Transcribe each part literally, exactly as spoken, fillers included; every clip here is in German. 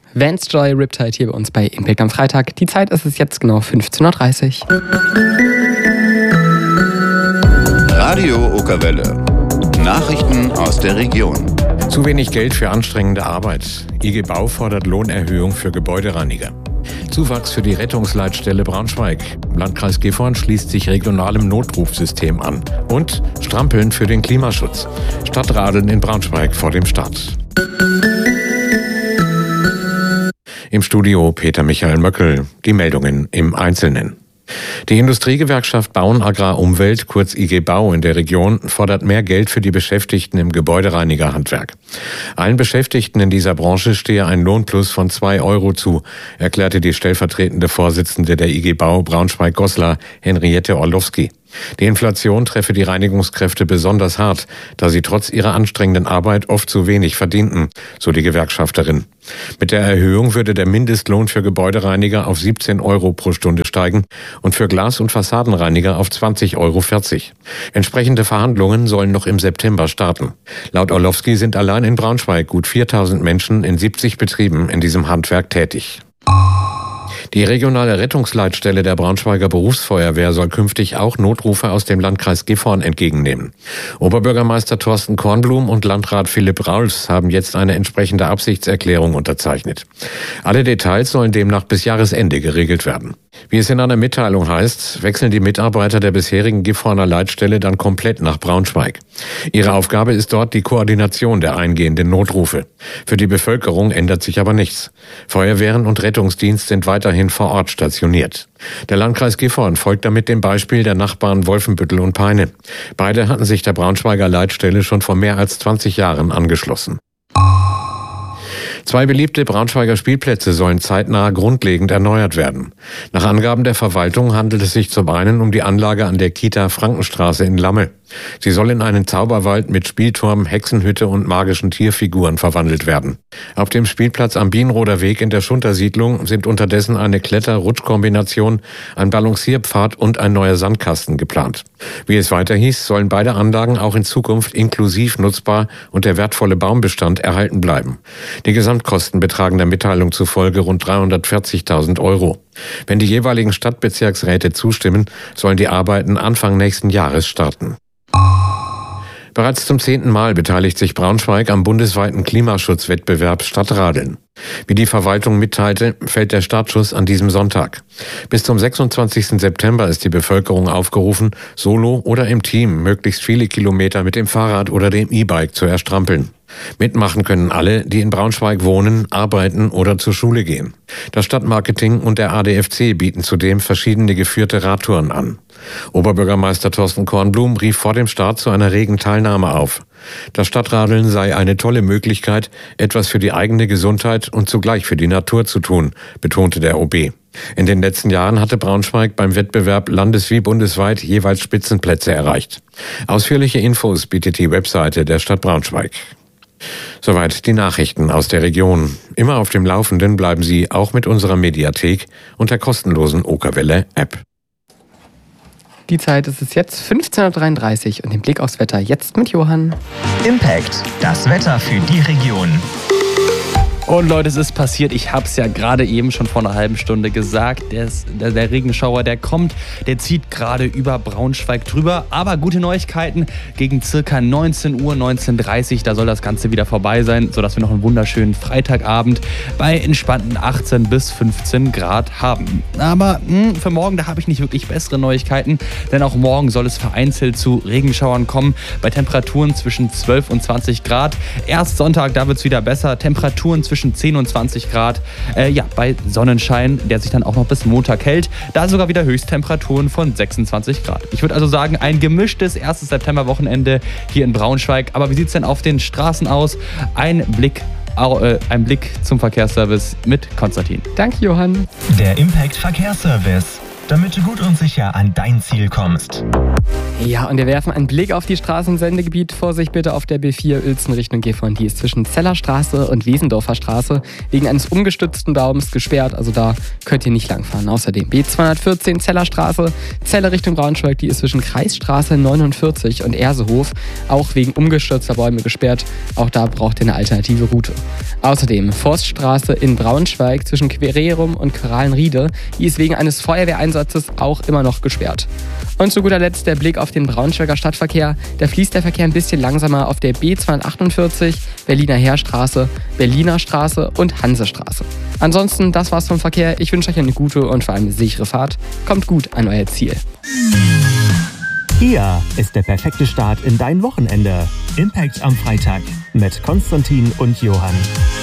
Vance Joy Riptide hier bei uns bei Impact am Freitag. Die Zeit ist es jetzt genau fünfzehn Uhr dreißig. Radio Okerwelle. Nachrichten aus der Region. Zu wenig Geld für anstrengende Arbeit. I G Bau fordert Lohnerhöhung für Gebäudereiniger. Zuwachs für die Rettungsleitstelle Braunschweig. Landkreis Gifhorn schließt sich regionalem Notrufsystem an. Und Strampeln für den Klimaschutz. Stadtradeln in Braunschweig vor dem Start. Im Studio Peter Michael Möckel. Die Meldungen im Einzelnen. Die Industriegewerkschaft Bauen Agrar Umwelt, kurz I G Bau in der Region, fordert mehr Geld für die Beschäftigten im Gebäudereinigerhandwerk. Allen Beschäftigten in dieser Branche stehe ein Lohnplus von zwei Euro zu, erklärte die stellvertretende Vorsitzende der I G Bau Braunschweig-Goslar, Henriette Orlowski. Die Inflation treffe die Reinigungskräfte besonders hart, da sie trotz ihrer anstrengenden Arbeit oft zu wenig verdienten, so die Gewerkschafterin. Mit der Erhöhung würde der Mindestlohn für Gebäudereiniger auf siebzehn Euro pro Stunde steigen und für Glas- und Fassadenreiniger auf zwanzig Euro vierzig. Entsprechende Verhandlungen sollen noch im September starten. Laut Orlowski sind allein in Braunschweig gut viertausend Menschen in siebzig Betrieben in diesem Handwerk tätig. Die regionale Rettungsleitstelle der Braunschweiger Berufsfeuerwehr soll künftig auch Notrufe aus dem Landkreis Gifhorn entgegennehmen. Oberbürgermeister Thorsten Kornblum und Landrat Philipp Rauls haben jetzt eine entsprechende Absichtserklärung unterzeichnet. Alle Details sollen demnach bis Jahresende geregelt werden. Wie es in einer Mitteilung heißt, wechseln die Mitarbeiter der bisherigen Gifhorner Leitstelle dann komplett nach Braunschweig. Ihre Aufgabe ist dort die Koordination der eingehenden Notrufe. Für die Bevölkerung ändert sich aber nichts. Feuerwehren und Rettungsdienst sind weiterhin vor Ort stationiert. Der Landkreis Gifhorn folgt damit dem Beispiel der Nachbarn Wolfenbüttel und Peine. Beide hatten sich der Braunschweiger Leitstelle schon vor mehr als zwanzig Jahren angeschlossen. Zwei beliebte Braunschweiger Spielplätze sollen zeitnah grundlegend erneuert werden. Nach Angaben der Verwaltung handelt es sich zum einen um die Anlage an der Kita Frankenstraße in Lamme. Sie soll in einen Zauberwald mit Spielturm, Hexenhütte und magischen Tierfiguren verwandelt werden. Auf dem Spielplatz am Bienroder Weg in der Schuntersiedlung sind unterdessen eine Kletter-Rutsch-Kombination, ein Balancierpfad und ein neuer Sandkasten geplant. Wie es weiter hieß, sollen beide Anlagen auch in Zukunft inklusiv nutzbar und der wertvolle Baumbestand erhalten bleiben. Die Gesamtkosten betragen der Mitteilung zufolge rund dreihundertvierzigtausend Euro. Wenn die jeweiligen Stadtbezirksräte zustimmen, sollen die Arbeiten Anfang nächsten Jahres starten. Bereits zum zehnten Mal beteiligt sich Braunschweig am bundesweiten Klimaschutzwettbewerb Stadtradeln. Wie die Verwaltung mitteilte, fällt der Startschuss an diesem Sonntag. Bis zum sechsundzwanzigsten September ist die Bevölkerung aufgerufen, solo oder im Team möglichst viele Kilometer mit dem Fahrrad oder dem E-Bike zu erstrampeln. Mitmachen können alle, die in Braunschweig wohnen, arbeiten oder zur Schule gehen. Das Stadtmarketing und der A D F C bieten zudem verschiedene geführte Radtouren an. Oberbürgermeister Thorsten Kornblum rief vor dem Start zu einer regen Teilnahme auf. Das Stadtradeln sei eine tolle Möglichkeit, etwas für die eigene Gesundheit und zugleich für die Natur zu tun, betonte der O B. In den letzten Jahren hatte Braunschweig beim Wettbewerb landes- wie bundesweit jeweils Spitzenplätze erreicht. Ausführliche Infos bietet die Webseite der Stadt Braunschweig. Soweit die Nachrichten aus der Region. Immer auf dem Laufenden bleiben Sie auch mit unserer Mediathek und der kostenlosen Okerwelle-App. Die Zeit ist es jetzt fünfzehn Uhr dreiunddreißig und den Blick aufs Wetter jetzt mit Johann. Impact, das Wetter für die Region. Und Leute, es ist passiert, ich habe es ja gerade eben schon vor einer halben Stunde gesagt, der, ist, der, der Regenschauer, der kommt, der zieht gerade über Braunschweig drüber, aber gute Neuigkeiten, gegen circa neunzehn Uhr, neunzehn Uhr dreißig, da soll das Ganze wieder vorbei sein, sodass wir noch einen wunderschönen Freitagabend bei entspannten achtzehn bis fünfzehn Grad haben. Aber mh, für morgen, da habe ich nicht wirklich bessere Neuigkeiten, denn auch morgen soll es vereinzelt zu Regenschauern kommen, bei Temperaturen zwischen zwölf und zwanzig Grad. Erst Sonntag, da wird es wieder besser, Temperaturen zwischen zehn und zwanzig Grad, äh, ja, bei Sonnenschein, der sich dann auch noch bis Montag hält. Da sogar wieder Höchsttemperaturen von sechsundzwanzig Grad. Ich würde also sagen, ein gemischtes erstes Septemberwochenende hier in Braunschweig. Aber wie sieht es denn auf den Straßen aus? Ein Blick, äh, ein Blick zum Verkehrsservice mit Konstantin. Danke, Johann. Der Impact Verkehrsservice. damit du gut und sicher an dein Ziel kommst. Ja, und wir werfen einen Blick auf die Straßensendegebiet. Vorsicht bitte auf der B vier Uelzen Richtung G V. Die ist zwischen Zellerstraße und Wesendorfer Straße wegen eines umgestützten Baums gesperrt. Also da könnt ihr nicht langfahren. Außerdem B zweihundertvierzehn Zellerstraße, Celle Richtung Braunschweig. Die ist zwischen Kreisstraße neunundvierzig und Ersehof auch wegen umgestürzter Bäume gesperrt. Auch da braucht ihr eine alternative Route. Außerdem Forststraße in Braunschweig zwischen Quererum und Queralenriede. Die ist wegen eines Feuerwehreinsatzes auch immer noch gesperrt. Und zu guter Letzt der Blick auf den Braunschweiger Stadtverkehr. Da fließt der Verkehr ein bisschen langsamer auf der B zweihundertachtundvierzig, Berliner Heerstraße, Berliner Straße und Hansestraße. Ansonsten, das war's vom Verkehr. Ich wünsche euch eine gute und vor allem eine sichere Fahrt. Kommt gut an euer Ziel. Hier ist der perfekte Start in dein Wochenende. Impact am Freitag mit Konstantin und Johann.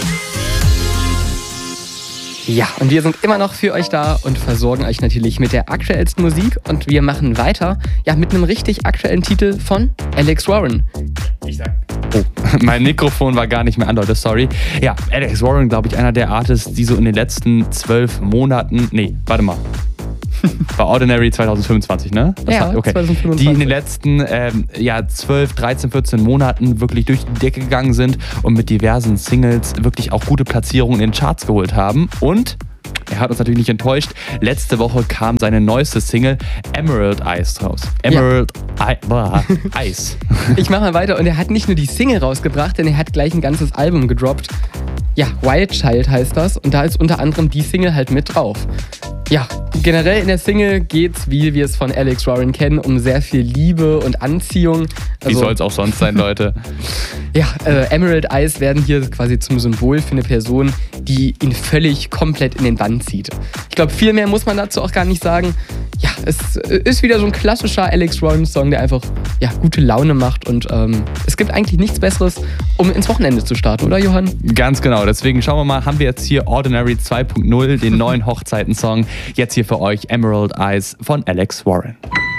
Ja, und wir sind immer noch für euch da und versorgen euch natürlich mit der aktuellsten Musik. Und wir machen weiter, ja, mit einem richtig aktuellen Titel von Alex Warren. Ich sag. Oh, mein Mikrofon war gar nicht mehr an, Leute, sorry. Ja, Alex Warren, glaube ich, einer der Artists, die so in den letzten zwölf Monaten, nee, warte mal. War Ordinary zwanzig fünfundzwanzig, ne? Das ja, hat, okay. zwanzig fünfundzwanzig. Die in den letzten ähm, ja, zwölf, dreizehn, vierzehn Monaten wirklich durch die Decke gegangen sind und mit diversen Singles wirklich auch gute Platzierungen in den Charts geholt haben. Und er hat uns natürlich nicht enttäuscht. Letzte Woche kam seine neueste Single Emerald Eyes raus. Emerald ja. I- boah, Eyes. Ich mache mal weiter und er hat nicht nur die Single rausgebracht, denn er hat gleich ein ganzes Album gedroppt. Ja, Wild Child heißt das und da ist unter anderem die Single halt mit drauf. Ja, generell in der Single geht's, wie wir es von Alex Warren kennen, um sehr viel Liebe und Anziehung. Also, wie soll es auch sonst sein, Leute? Ja, äh, Emerald Eyes werden hier quasi zum Symbol für eine Person, die ihn völlig komplett in den Bann zieht. Ich glaube, viel mehr muss man dazu auch gar nicht sagen. Ja, es ist wieder so ein klassischer Alex Warren-Song, der einfach ja, gute Laune macht und ähm, es gibt eigentlich nichts Besseres, um ins Wochenende zu starten, oder Johann? Ganz genau, deswegen schauen wir mal, haben wir jetzt hier Ordinary zwei Punkt null, den neuen Hochzeiten-Song. Jetzt hier für euch Emerald Eyes von Alex Warren.